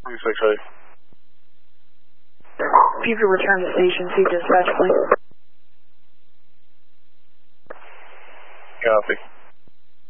368. If you could return to station 2 dispatch, please. Copy.